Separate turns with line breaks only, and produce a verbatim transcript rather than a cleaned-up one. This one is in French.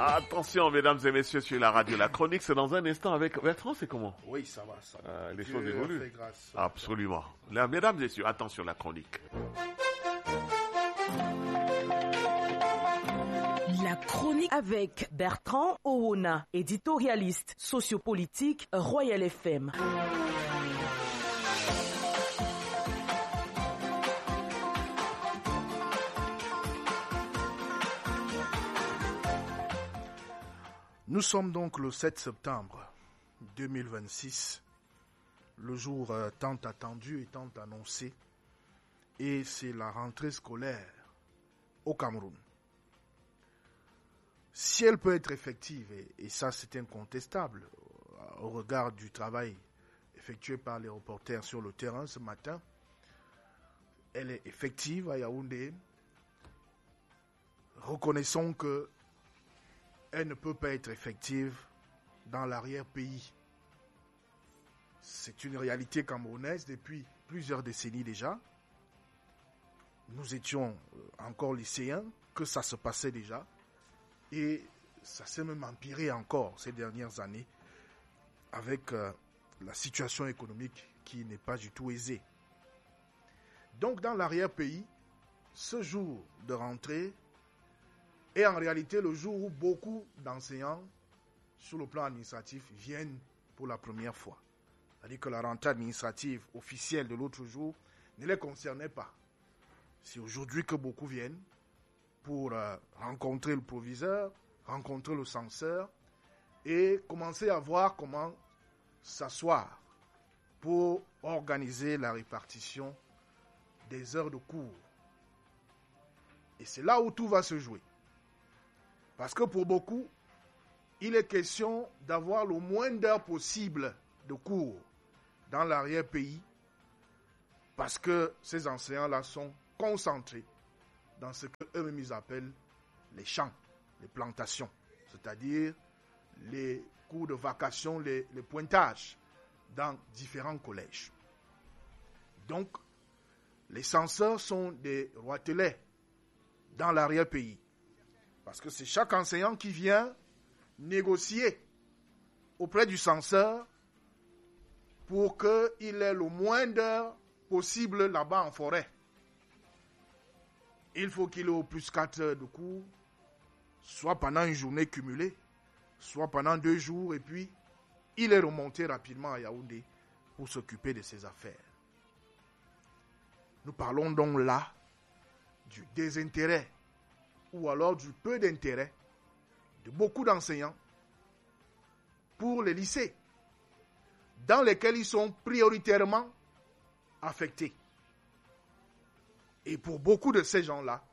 Attention, mesdames et messieurs, sur la radio, la chronique, c'est dans un instant avec Bertrand, c'est comment?
Oui, ça va, ça va.
Euh, les
Dieu
choses évoluent.
fait grâce.
Absolument. Là, mesdames et messieurs, attention, la chronique.
La chronique avec Bertrand Owona, éditorialiste sociopolitique, Royal F M.
Nous sommes donc le sept septembre deux mille vingt-six, le jour euh, tant attendu et tant annoncé, et c'est la rentrée scolaire au Cameroun. Si elle peut être effective, et, et ça c'est incontestable, au regard du travail effectué par les reporters sur le terrain ce matin, elle est effective à Yaoundé. Reconnaissons que elle ne peut pas être effective dans l'arrière-pays. C'est une réalité camerounaise depuis plusieurs décennies déjà. Nous étions encore lycéens, que ça se passait déjà. Et ça s'est même empiré encore ces dernières années avec euh, la situation économique qui n'est pas du tout aisée. Donc dans l'arrière-pays, ce jour de rentrée est en réalité le jour où beaucoup d'enseignants sur le plan administratif viennent pour la première fois. C'est-à-dire que la rentrée administrative officielle de l'autre jour ne les concernait pas. C'est aujourd'hui que beaucoup viennent pour euh, rencontrer le proviseur, rencontrer le censeur et commencer à voir comment s'asseoir pour organiser la répartition des heures de cours. Et c'est là où tout va se jouer. Parce que pour beaucoup, il est question d'avoir le moins d'heures possible de cours dans l'arrière-pays parce que ces enseignants-là sont concentrés dans ce qu'eux-mêmes ils appellent les champs, les plantations, c'est-à-dire les cours de vacation, les, les pointages dans différents collèges. Donc, les censeurs sont des roitelets dans l'arrière-pays. Parce que c'est chaque enseignant qui vient négocier auprès du censeur pour qu'il ait le moins d'heures possible là-bas en forêt. Il faut qu'il ait au plus quatre heures de cours, soit pendant une journée cumulée, soit pendant deux jours, et puis il est remonté rapidement à Yaoundé pour s'occuper de ses affaires. Nous parlons donc là du désintérêt ou alors du peu d'intérêt de beaucoup d'enseignants pour les lycées, dans lesquels ils sont prioritairement affectés. Et pour beaucoup de ces gens-là,